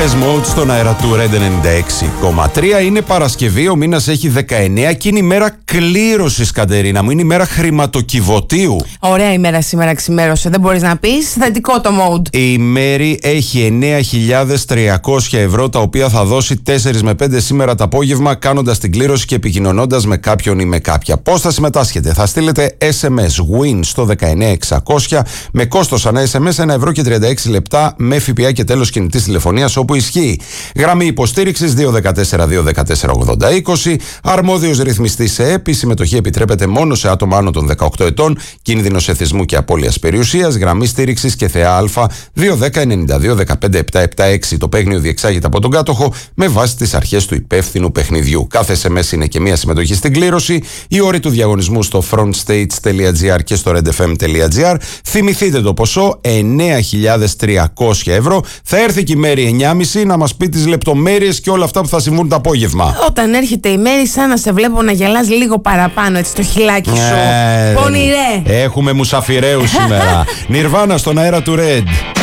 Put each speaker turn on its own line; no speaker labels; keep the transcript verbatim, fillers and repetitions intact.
Mode στον αέρα του Red ενενήντα έξι κόμμα τρία. Είναι Παρασκευή, ο μήνας έχει δεκαεννέα και είναι η μέρα κλήρωσης, Κατερίνα μου. Είναι η μέρα χρηματοκιβωτίου.
Ωραία ημέρα σήμερα, ξημέρωσε. Δεν μπορείς να πεις θετικό το mode.
Η Μέρη έχει εννέα χιλιάδες τριακόσια ευρώ, τα οποία θα δώσει τέσσερα με πέντε σήμερα το απόγευμα, κάνοντας την κλήρωση και επικοινωνώντας με κάποιον ή με κάποια. Πώς θα συμμετάσχετε? Θα στείλετε ες εμ ες win στο δεκαεννέα εξακόσια με κόστος ανά ες εμ ες ένα ευρώ και τριάντα έξι λεπτά με ΦΠΑ και τέλος κινητής τηλεφωνίας όπου ισχύει. Γραμμή υποστήριξης δύο ένα τέσσερα δύο ένα τέσσερα ογδόντα είκοσι. Αρμόδιος ρυθμιστής σε ΕΠ. Η συμμετοχή επιτρέπεται μόνο σε άτομα άνω των δεκαοκτώ ετών. Κίνδυνος εθισμού και απώλειας περιουσίας. Γραμμή στήριξης και ΘΕΑ Α δύο ένα μηδέν εννιά δύο ένα πέντε επτά επτά έξι. Το παίγνιο διεξάγεται από τον κάτοχο με βάση τις αρχές του υπεύθυνου παιχνιδιού. Κάθε ες εμ ες είναι και μία συμμετοχή στην κλήρωση. Οι όροι του διαγωνισμού στο frontstage.gr και στο redfm.gr. Θυμηθείτε το ποσό, εννέα χιλιάδες τριακόσια ευρώ. Θα έρθει και η Μέρη εννιά και μισή να μας πει τις λεπτομέρειες και όλα αυτά που θα συμβούν το απόγευμα.
Όταν έρχεται η Μέρη, σαν να σε βλέπω να γελάς λίγο παραπάνω, έτσι το χιλάκι σου.
Ε,
Πονηρέ.
Έχουμε μουσαφιρέους σήμερα. Νιρβάνα στον αέρα του Red.